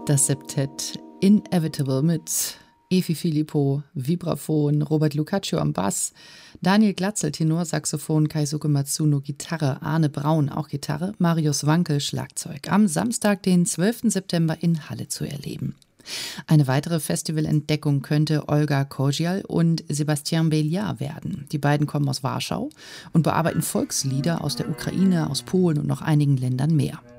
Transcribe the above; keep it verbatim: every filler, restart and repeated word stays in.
Das Septett Inevitable mit Efi Filippo, Vibraphon, Robert Lucaccio am Bass, Daniel Glatzel, Tenor, Saxophon, Keisuke Matsuno, Gitarre, Arne Braun, auch Gitarre, Marius Wanke, Schlagzeug. Am Samstag, den zwölften September in Halle zu erleben. Eine weitere Festivalentdeckung könnte Olga Kozial und Sebastian Béliard werden. Die beiden kommen aus Warschau und bearbeiten Volkslieder aus der Ukraine, aus Polen und noch einigen Ländern mehr.